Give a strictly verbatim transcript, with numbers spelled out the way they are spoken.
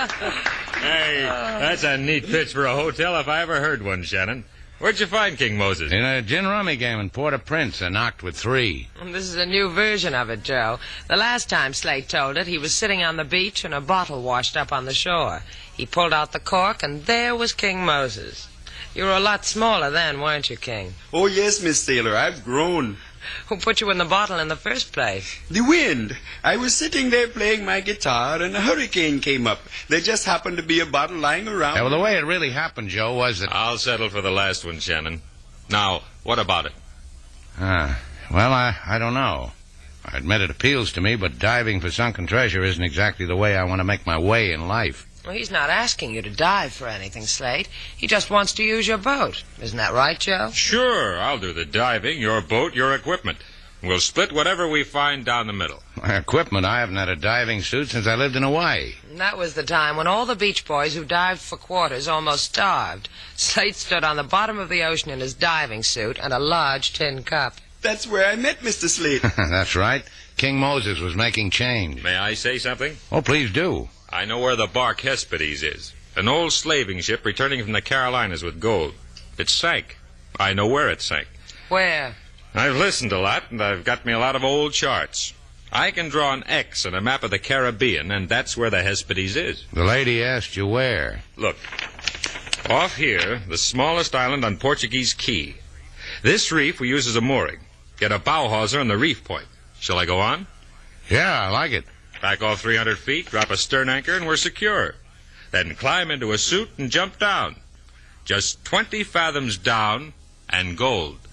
Hey, that's a neat pitch for a hotel if I ever heard one, Shannon. Where'd you find King Moses? In a gin rummy game in Port-au-Prince. I knocked with three. This is a new version of it, Joe. The last time Slate told it, he was sitting on the beach and a bottle washed up on the shore. He pulled out the cork, and there was King Moses. You were a lot smaller then, weren't you, King? Oh, yes, Miss Taylor, I've grown. Who put you in the bottle in the first place? The wind. I was sitting there playing my guitar, and a hurricane came up. There just happened to be a bottle lying around. Yeah, well, the way it really happened, Joe, was that... I'll settle for the last one, Shannon. Now, what about it? Ah, well, I, I don't know. I admit it appeals to me, but diving for sunken treasure isn't exactly the way I want to make my way in life. Well, he's not asking you to dive for anything, Slate. He just wants to use your boat. Isn't that right, Joe? Sure, I'll do the diving, your boat, your equipment. We'll split whatever we find down the middle. My equipment, I haven't had a diving suit since I lived in Hawaii. And that was the time when all the beach boys who dived for quarters almost starved. Slate stood on the bottom of the ocean in his diving suit and a large tin cup. That's where I met Mister Slate. That's right. King Moses was making change. May I say something? Oh, please do. I know where the bark Hesperides is. An old slaving ship returning from the Carolinas with gold. It sank. I know where it sank. Where? I've listened a lot, and I've got me a lot of old charts. I can draw an X on a map of the Caribbean, and that's where the Hesperides is. The lady asked you where. Look, off here, the smallest island on Portuguese Key. This reef we use as a mooring. Get a bow hawser on the reef point. Shall I go on? Yeah, I like it. Back off three hundred feet, drop a stern anchor, and we're secure. Then climb into a suit and jump down. Just twenty fathoms down, and gold.